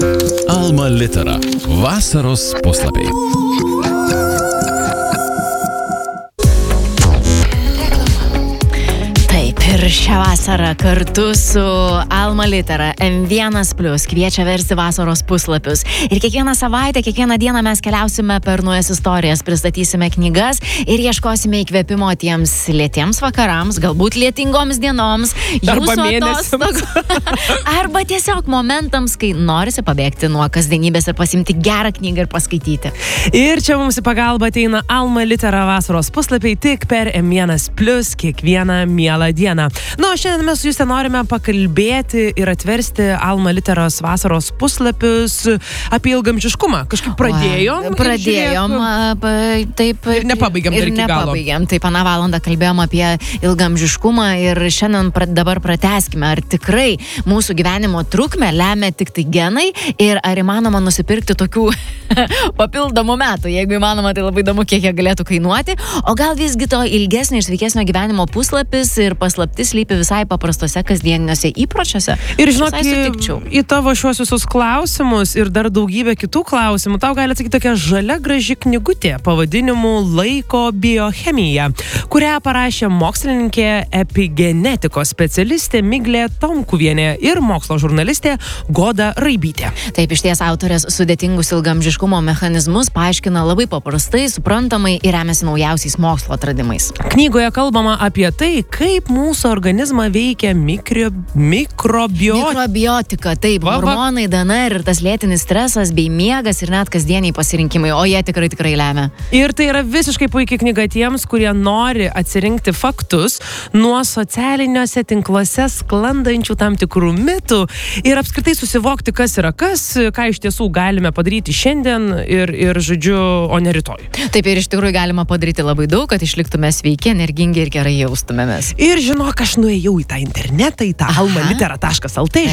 Alma Litera. Vasaros puslapiai. Ir šią vasarą kartu su Alma Litera M1+ kviečia versti vasaros puslapius. Ir kiekvieną savaitę, kiekvieną dieną mes keliausime per naujas istorijas, pristatysime knygas ir ieškosime įkvėpimo tiems lėtiems vakarams, galbūt lietingoms dienoms, arba jūsų mėnesiams. arba tiesiog momentams, kai norisi pabėgti nuo kasdienybės ir pasimti gerą knygą ir paskaityti. Ir čia mums į pagalbą ateina Alma Litera vasaros puslapiai tik per M1+ kiekvieną mielą dieną. Na, o šiandien mes su jūs norime pakalbėti ir atversti Alma Literos vasaros puslapius apie ilgamžiškumą. Kažkaip pradėjom. Taip. Ir nepabaigėm dar iki galo. Taip, aną valandą kalbėjom apie ilgamžiškumą ir šiandien dabar pratęskime, ar tikrai mūsų gyvenimo trukmę lemia tik tai genai ir ar įmanoma nusipirkti tokių papildomų metų. Jeigu įmanoma, tai labai įdomu, kiek jie galėtų kainuoti. O gal visgi to ilgesnio ir sveikesnio gyvenimo puslapis ir paslaptis slypi visai paprastose kasdieniniuose įpročiuose. Ir žinok, į tavo šiuos visus klausimus ir dar daugybę kitų klausimų tau gali atsakyti tokia žalia graži knygutė pavadinimu Laiko biochemija, kurią parašė mokslininkė epigenetikos specialistė Miglė Tomkuvienė ir mokslo žurnalistė Goda Raibytė. Taip, iš ties autorės sudėtingus ilgamžiškumo mechanizmus paaiškina labai paprastai, suprantamai ir remiasi naujausiais mokslo atradimais. Knygoje kalbama apie tai, kaip mūsų organizmą veikia mikrobiotika, taip, hormonai, DNR ir tas lėtinis stresas bei miegas ir net kasdieniai pasirinkimai, o jie tikrai lemia. Ir tai yra visiškai puikiai knyga tiems, kurie nori atsirinkti faktus nuo socialiniuose tinkluose sklandančių tam tikrų mitų ir apskritai susivokti, kas yra kas, ką iš tiesų galime padaryti šiandien ir žodžiu, o ne rytoj. Taip, ir iš tikrųjų galima padaryti labai daug, kad išliktume sveiki, energingi ir gerai jaustumėmės. Ir žinok, aš nuėjau į tą internetą, į tą almalitera.lt